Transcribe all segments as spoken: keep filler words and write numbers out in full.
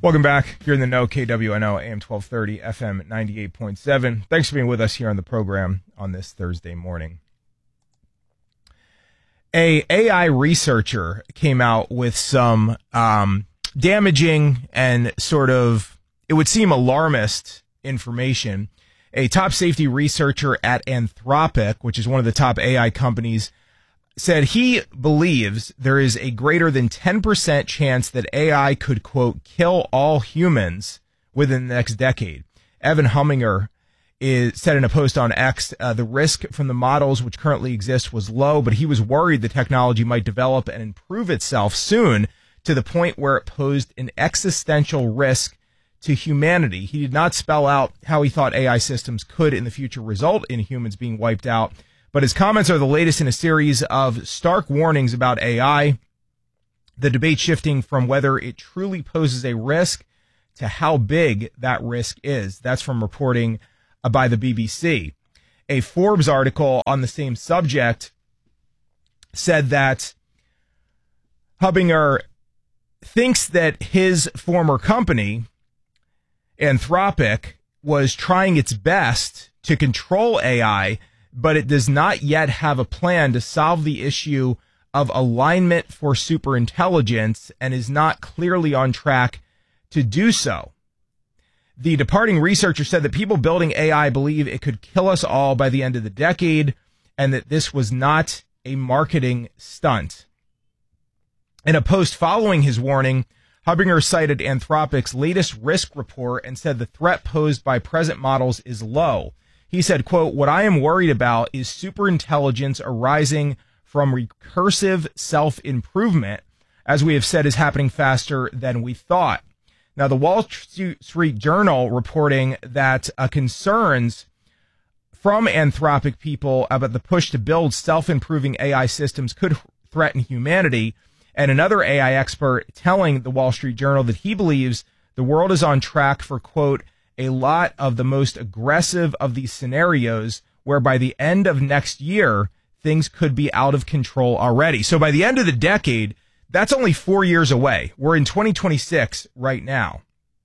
Welcome back. You're in the know, K W N O, A M twelve thirty, F M ninety-eight point seven. Thanks for being with us here on the program on this Thursday morning. A AI researcher came out with some um, damaging and sort of, it would seem, alarmist information. A top safety researcher at Anthropic, which is one of the top A I companies, said he believes there is a greater than ten percent chance that A I could, quote, kill all humans within the next decade. Evan Huminger is, said in a post on X, uh, the risk from the models which currently exist was low, but he was worried the technology might develop and improve itself soon to the point where it posed an existential risk to humanity. He did not spell out how he thought A I systems could in the future result in humans being wiped out, but his comments are the latest in a series of stark warnings about A I, the debate shifting from whether it truly poses a risk to how big that risk is. That's from reporting uh, by the B B C. A Forbes article on the same subject said that Hubinger thinks that his former company, Anthropic, was trying its best to control A I, but it does not yet have a plan to solve the issue of alignment for superintelligence and is not clearly on track to do so. The departing researcher said that people building A I believe it could kill us all by the end of the decade and that this was not a marketing stunt. In a post following his warning, Hubinger cited Anthropic's latest risk report and said the threat posed by present models is low. He said, quote, "What I am worried about is superintelligence arising from recursive self-improvement, as we have said is happening faster than we thought." Now, the Wall Street Journal reporting that uh, concerns from Anthropic people about the push to build self-improving A I systems could threaten humanity, and another A I expert telling the Wall Street Journal that he believes the world is on track for, quote, a lot of the most aggressive of these scenarios where by the end of next year, things could be out of control already. So by the end of the decade, that's only four years away. We're in twenty twenty-six right now.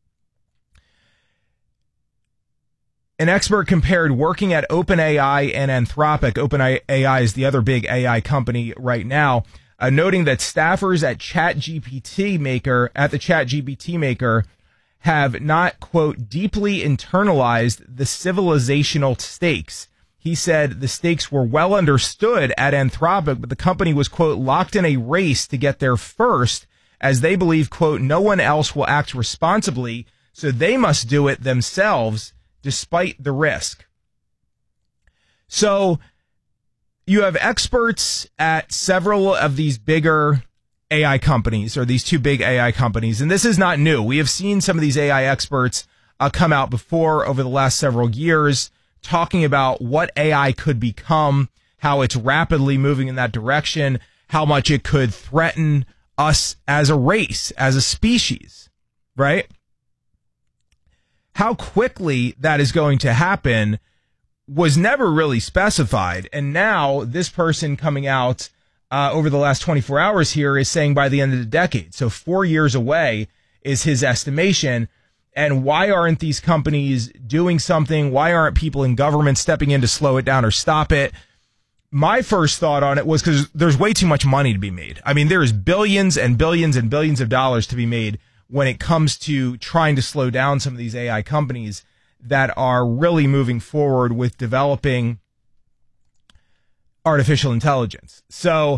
An expert compared working at OpenAI and Anthropic. OpenAI is the other big A I company right now, uh, noting that staffers at ChatGPT maker, at the ChatGPT maker, have not, quote, deeply internalized the civilizational stakes. He said the stakes were well understood at Anthropic, but the company was, quote, locked in a race to get there first, as they believe, quote, no one else will act responsibly, so they must do it themselves despite the risk. So you have experts at several of these bigger A I companies, or these two big A I companies, and this is not new. We have seen some of these A I experts uh, come out before over the last several years talking about what A I could become, how it's rapidly moving in that direction, how much it could threaten us as a race, as a species, right? How quickly that is going to happen was never really specified, and now this person coming out Uh, over the last twenty-four hours here is saying by the end of the decade. So four years away is his estimation. And why aren't these companies doing something? Why aren't people in government stepping in to slow it down or stop it? My first thought on it was because there's way too much money to be made. I mean, there is billions and billions and billions of dollars to be made when it comes to trying to slow down some of these A I companies that are really moving forward with developing artificial intelligence. So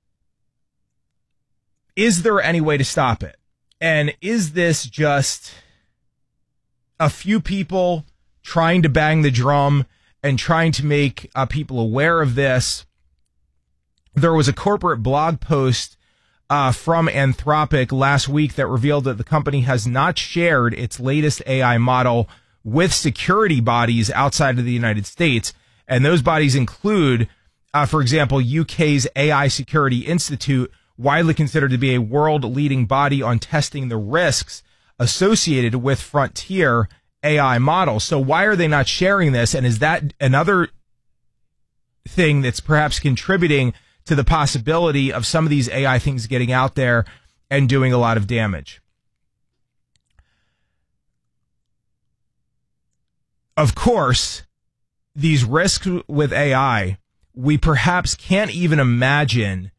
is there any way to stop it? And is this just a few people trying to bang the drum and trying to make uh, people aware of this? There was a corporate blog post uh, from Anthropic last week that revealed that the company has not shared its latest A I model with security bodies outside of the United States. And those bodies include Uh, for example, U K's A I Security Institute, widely considered to be a world-leading body on testing the risks associated with frontier A I models. So why are they not sharing this? And is that another thing that's perhaps contributing to the possibility of some of these A I things getting out there and doing a lot of damage? of course, these risks with A I, we perhaps can't even imagine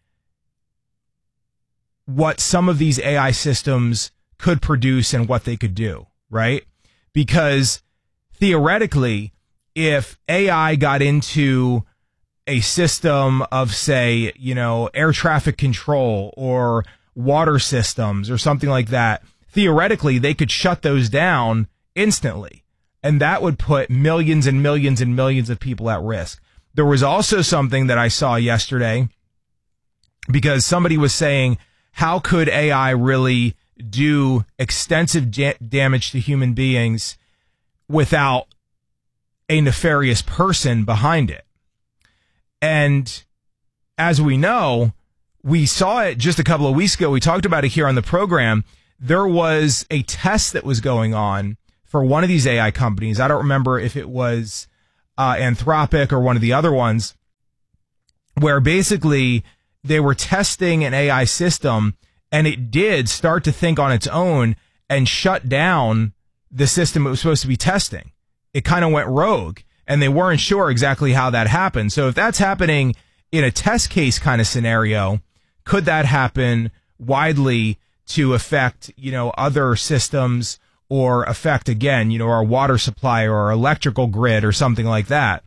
what some of these A I systems could produce and what they could do, right? Because theoretically, if A I got into a system of, say, you know, air traffic control or water systems or something like that, theoretically, they could shut those down instantly. And that would put millions and millions and millions of people at risk. There was also something that I saw yesterday, because somebody was saying, how could A I really do extensive ja- damage to human beings without a nefarious person behind it? And as we know, we saw it just a couple of weeks ago. We talked about it here on the program. There was a test that was going on for one of these A I companies. I don't remember if it was uh, Anthropic or one of the other ones, where basically they were testing an A I system, and it did start to think on its own and shut down the system it was supposed to be testing. It kind of went rogue, and they weren't sure exactly how that happened. So if that's happening in a test case kind of scenario, could that happen widely to affect, you know, other systems, or affect, again, you know, our water supply or our electrical grid or something like that?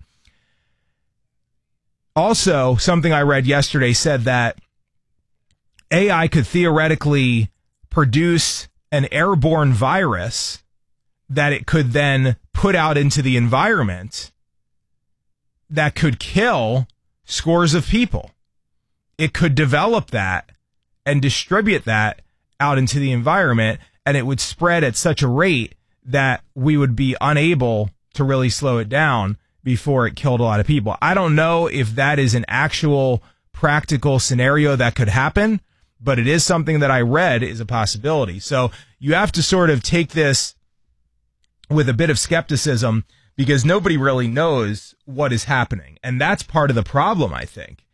Also, something I read yesterday said that A I could theoretically produce an airborne virus that it could then put out into the environment that could kill scores of people. It could develop that and distribute that out into the environment, and it would spread at such a rate that we would be unable to really slow it down before it killed a lot of people. I don't know if that is an actual practical scenario that could happen, but it is something that I read is a possibility. So you have to sort of take this with a bit of skepticism, because nobody really knows what is happening. And that's part of the problem, I think.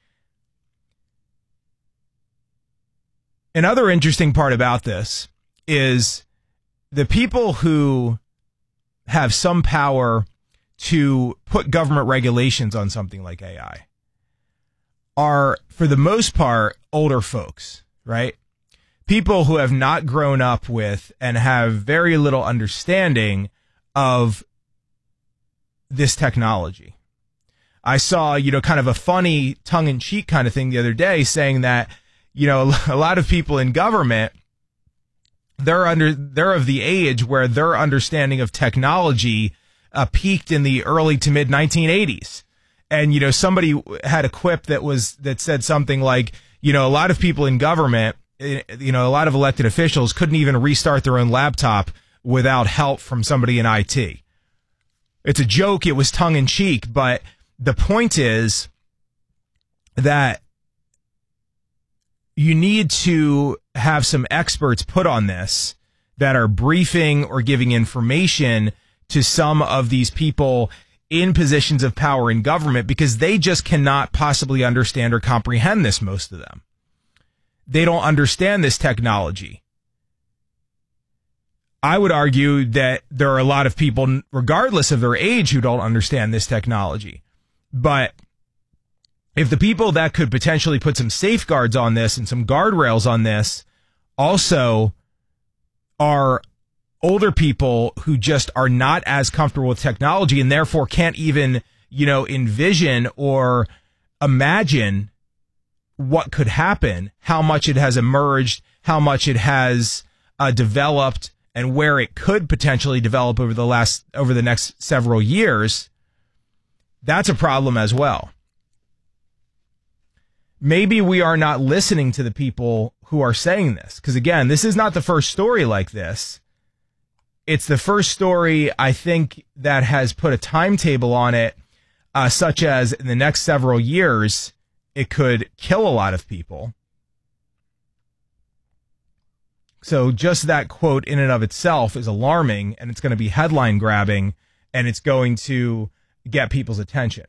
Another interesting part about this is the people who have some power to put government regulations on something like A I are, for the most part, older folks, right? People who have not grown up with and have very little understanding of this technology. I saw, you know, kind of a funny tongue-in-cheek kind of thing the other day, saying that, you know, a lot of people in government, they're under, they're of the age where their understanding of technology uh, peaked in the early to mid nineteen eighties. And, you know, somebody had a quip that was, that said something like, you know, a lot of people in government, you know, a lot of elected officials couldn't even restart their own laptop without help from somebody in I T. It's a joke. It was tongue in cheek, but the point is that you need to have some experts put on this that are briefing or giving information to some of these people in positions of power in government, because they just cannot possibly understand or comprehend this, most of them. They don't understand this technology. I would argue that there are a lot of people, regardless of their age, who don't understand this technology. But if the people that could potentially put some safeguards on this and some guardrails on this also are older people who just are not as comfortable with technology and therefore can't even, you know, envision or imagine what could happen, how much it has emerged, how much it has uh, developed, and where it could potentially develop over the last, over the next several years, that's a problem as well. Maybe we are not listening to the people who are saying this, because again, this is not the first story like this. It's the first story, I think, that has put a timetable on it, uh, such as in the next several years, it could kill a lot of people. So just that quote in and of itself is alarming, and it's going to be headline grabbing, and it's going to get people's attention.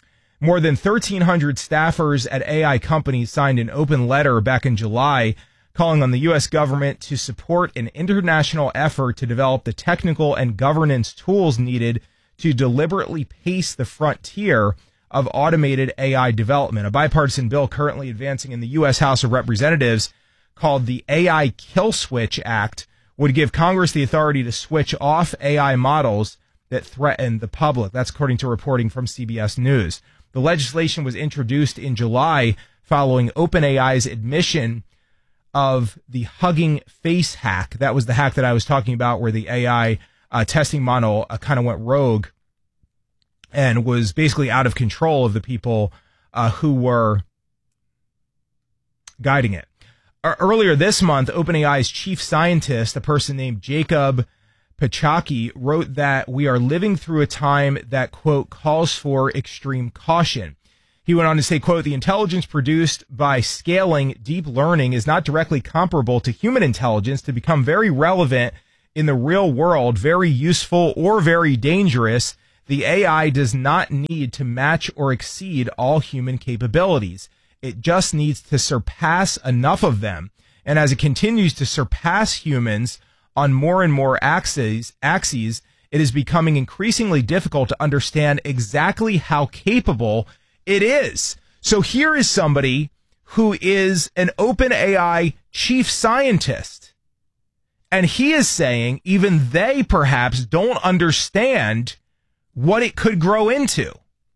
More than thirteen hundred staffers at A I companies signed an open letter back in July calling on the U S government to support an international effort to develop the technical and governance tools needed to deliberately pace the frontier of automated A I development. A bipartisan bill currently advancing in the U S House of Representatives called the A I Kill Switch Act would give Congress the authority to switch off A I models that threaten the public. That's according to reporting from C B S News. The legislation was introduced in July following OpenAI's admission of the Hugging Face hack. That was the hack that I was talking about where the A I uh, testing model uh, kind of went rogue and was basically out of control of the people uh, who were guiding it. Uh, earlier this month, OpenAI's chief scientist, a person named Jacob Pachaki, wrote that we are living through a time that, quote, calls for extreme caution. He went on to say, quote, the intelligence produced by scaling deep learning is not directly comparable to human intelligence to become very relevant in the real world, very useful or very dangerous. The A I does not need to match or exceed all human capabilities. It just needs to surpass enough of them. And as it continues to surpass humans on more and more axes, axes, it is becoming increasingly difficult to understand exactly how capable it is. So here is somebody who is an OpenAI chief scientist. And he is saying even they perhaps don't understand what it could grow into.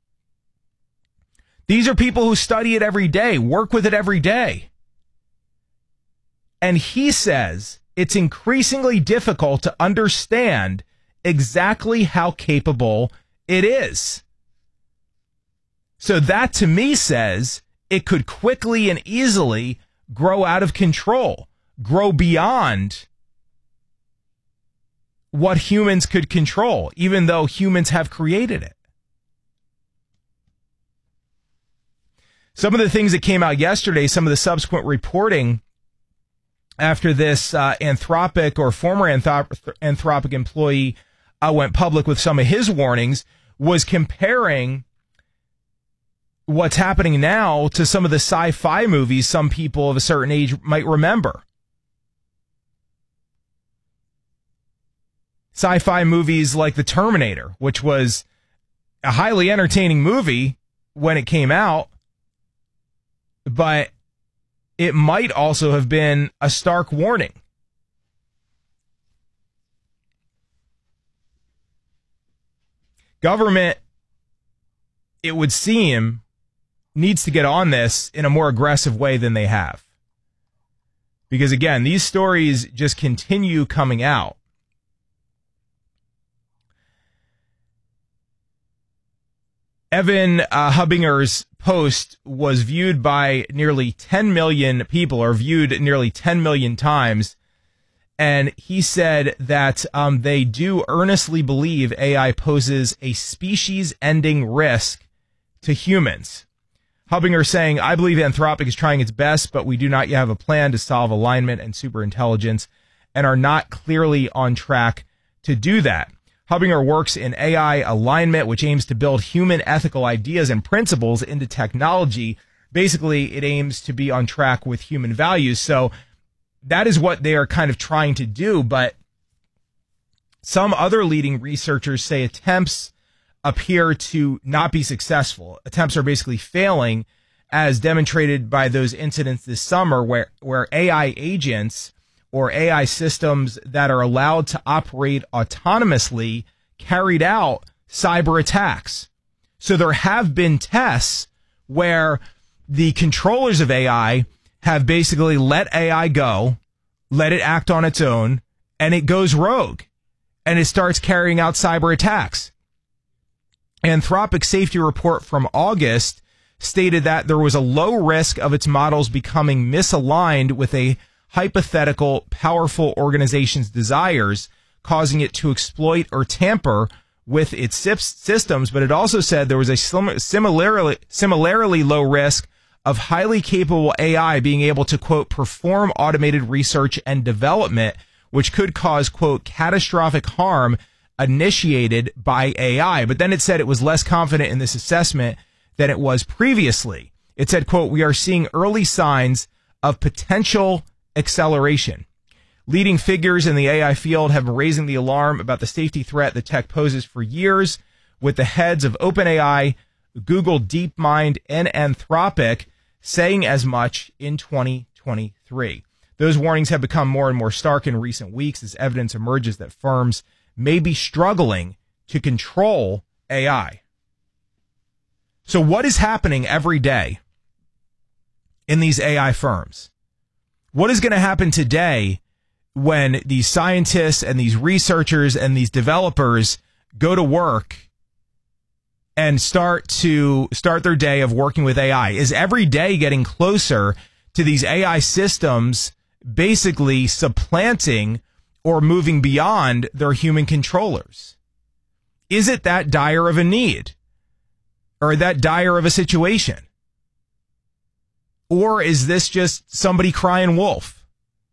These are people who study it every day, work with it every day. And he says it's increasingly difficult to understand exactly how capable it is. So that to me says it could quickly and easily grow out of control, grow beyond what humans could control, even though humans have created it. Some of the things that came out yesterday, some of the subsequent reporting after this uh, Anthropic or former Anthrop- Anthropic employee uh, went public with some of his warnings, was comparing what's happening now to some of the sci-fi movies some people of a certain age might remember. Sci-fi movies like The Terminator, which was a highly entertaining movie when it came out, but it might also have been a stark warning. Government, it would seem, needs to get on this in a more aggressive way than they have. Because again, these stories just continue coming out. Evan uh, Hubinger's post was viewed by nearly ten million people, or viewed nearly ten million times. And he said that um, they do earnestly believe A I poses a species-ending risk to humans. Hubinger saying, I believe Anthropic is trying its best, but we do not yet have a plan to solve alignment and superintelligence and are not clearly on track to do that. Hubinger works in A I alignment, which aims to build human ethical ideas and principles into technology. Basically, it aims to be on track with human values. So that is what they are kind of trying to do. But some other leading researchers say attempts appear to not be successful. Attempts are basically failing, as demonstrated by those incidents this summer where, where A I agents or A I systems that are allowed to operate autonomously carried out cyber attacks. So there have been tests where the controllers of A I have basically let A I go, let it act on its own, and it goes rogue, and it starts carrying out cyber attacks. Anthropic's safety report from August stated that there was a low risk of its models becoming misaligned with a hypothetical, powerful organization's desires, causing it to exploit or tamper with its systems. But it also said there was a similarly, similarly low risk of highly capable A I being able to, quote, perform automated research and development, which could cause, quote, catastrophic harm initiated by A I. But then it said it was less confident in this assessment than it was previously. It said, quote, we are seeing early signs of potential acceleration. Leading figures in the A I field have been raising the alarm about the safety threat the tech poses for years, with the heads of OpenAI, Google DeepMind, and Anthropic saying as much in twenty twenty-three. Those warnings have become more and more stark in recent weeks as evidence emerges that firms may be struggling to control A I. So what is happening every day in these A I firms? What is going to happen today when these scientists and these researchers and these developers go to work and start to start their day of working with A I? Is every day getting closer to these A I systems basically supplanting or moving beyond their human controllers? Is it that dire of a need or that dire of a situation? Or is this just somebody crying wolf?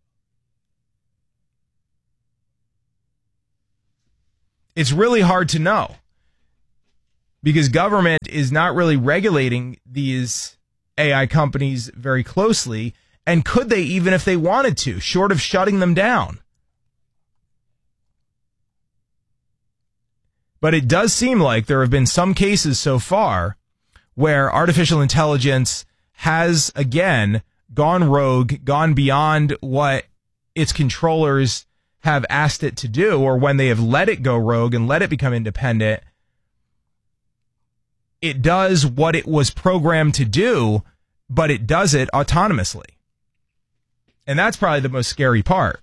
It's really hard to know, because government is not really regulating these A I companies very closely. And could they, even if they wanted to, short of shutting them down? But it does seem like there have been some cases so far where artificial intelligence has, again, gone rogue, gone beyond what its controllers have asked it to do, or when they have let it go rogue and let it become independent, it does what it was programmed to do, but it does it autonomously. And that's probably the most scary part.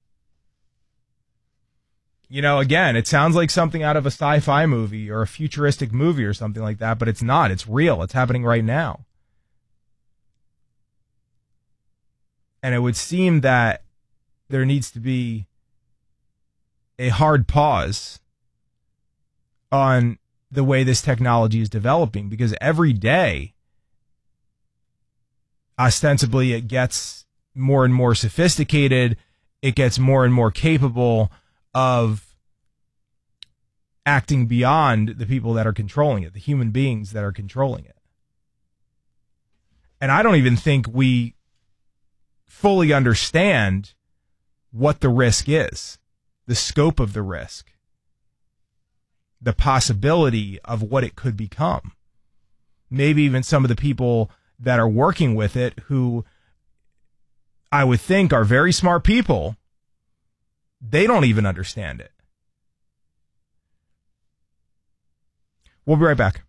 You know, again, it sounds like something out of a sci-fi movie or a futuristic movie or something like that, but it's not. It's real. It's happening right now. And it would seem that there needs to be a hard pause on the way this technology is developing, because every day, ostensibly, it gets more and more sophisticated. It gets more and more capable of acting beyond the people that are controlling it, the human beings that are controlling it. And I don't even think we fully understand what the risk is, the scope of the risk, the possibility of what it could become. Maybe even some of the people that are working with it, who I would think are very smart people, they don't even understand it. We'll be right back.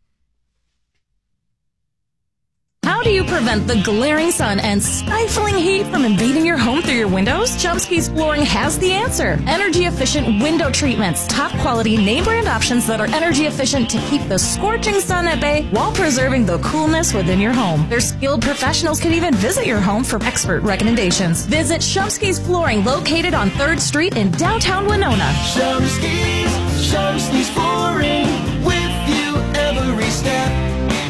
How do you prevent the glaring sun and stifling heat from invading your home through your windows? Chomsky's Flooring has the answer. Energy-efficient window treatments. Top-quality name-brand options that are energy-efficient to keep the scorching sun at bay while preserving the coolness within your home. Their skilled professionals can even visit your home for expert recommendations. Visit Chomsky's Flooring, located on third Street in downtown Winona. Chomsky's, Chomsky's Flooring, with you every step.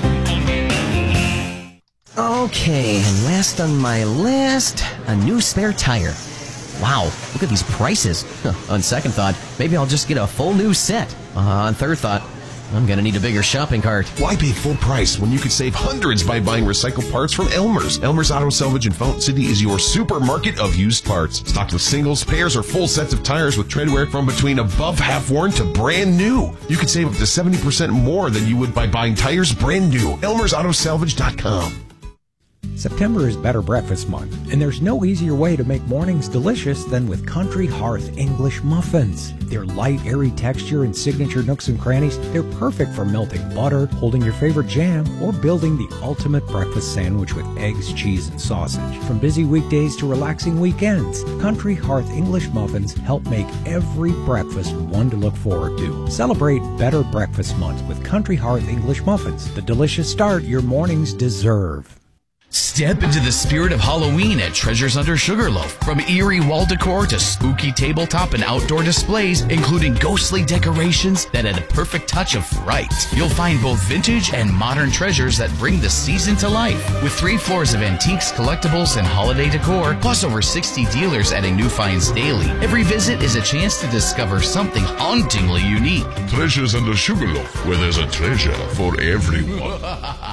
Okay, and last on my list, a new spare tire. Wow, look at these prices. Huh, on second thought, maybe I'll just get a full new set. Uh, on third thought, I'm gonna need a bigger shopping cart. Why pay full price when you could save hundreds by buying recycled parts from Elmer's? Elmer's Auto Salvage in Fountain City is your supermarket of used parts. Stocked with singles, pairs, or full sets of tires with treadwear from between above half worn to brand new. You could save up to seventy percent more than you would by buying tires brand new. Elmer's Auto Salvage dot com. September is Better Breakfast Month, and there's no easier way to make mornings delicious than with Country Hearth English muffins. Their light, airy texture and signature nooks and crannies, they're perfect for melting butter, holding your favorite jam, or building the ultimate breakfast sandwich with eggs, cheese, and sausage. From busy weekdays to relaxing weekends, Country Hearth English muffins help make every breakfast one to look forward to. Celebrate Better Breakfast Month with Country Hearth English muffins, the delicious start your mornings deserve. Step into the spirit of Halloween at Treasures Under Sugarloaf. From eerie wall decor to spooky tabletop and outdoor displays, including ghostly decorations that add a perfect touch of fright. You'll find both vintage and modern treasures that bring the season to life. With three floors of antiques, collectibles, and holiday decor, plus over sixty dealers adding new finds daily. Every visit is a chance to discover something hauntingly unique. Treasures Under Sugarloaf, where there's a treasure for everyone.